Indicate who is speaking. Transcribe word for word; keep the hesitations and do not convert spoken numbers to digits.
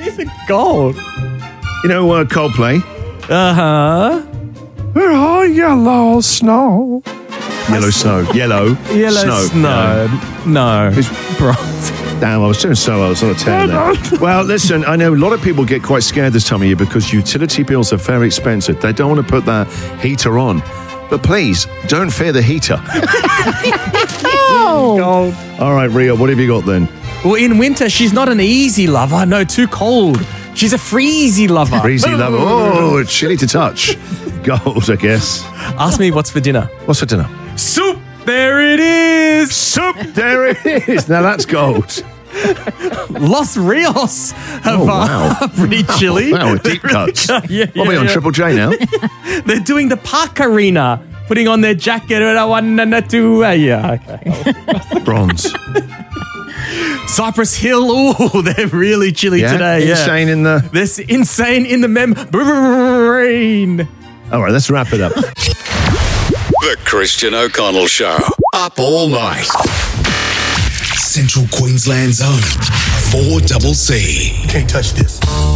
Speaker 1: These are gold.
Speaker 2: You know uh, Coldplay?
Speaker 1: Uh-huh.
Speaker 2: Where are yellow snow? Yellow snow. Yellow,
Speaker 1: Yellow
Speaker 2: snow.
Speaker 1: snow. No.
Speaker 2: It's-
Speaker 1: Bronze.
Speaker 2: Damn, I was doing so well. I was on a tear there. Well, listen, I know a lot of people get quite scared this time of year because utility bills are very expensive. They don't want to put that heater on. But please, don't fear the heater.
Speaker 1: Gold.
Speaker 2: All right, Ria, what have you got then?
Speaker 1: Well, in winter, she's not an easy lover. No, too cold. She's a freezy lover.
Speaker 2: Breezy lover. Oh, it's chilly to touch. Gold, I guess.
Speaker 1: Ask me what's for dinner.
Speaker 2: What's for dinner?
Speaker 1: Soup. There it is.
Speaker 2: Soup. There it is. Now that's gold.
Speaker 1: Los Rios have
Speaker 2: Oh, wow.
Speaker 1: uh, pretty chilly.
Speaker 2: Wow, deep cuts.
Speaker 1: yeah, yeah,
Speaker 2: What are we on,
Speaker 1: yeah.
Speaker 2: Triple J now?
Speaker 1: They're doing the Park Arena, putting on their jacket. And a one and a two. Uh, yeah, okay.
Speaker 2: Bronze.
Speaker 1: Cypress Hill. Oh, they're really chilly
Speaker 2: Yeah?
Speaker 1: today. Yeah.
Speaker 2: Insane in the...
Speaker 1: They're s- insane in the membrane.
Speaker 2: All right, let's wrap it up.
Speaker 3: The Christian O'Connell Show. Up all night. Central Queensland's own four C C.
Speaker 4: Can't touch this.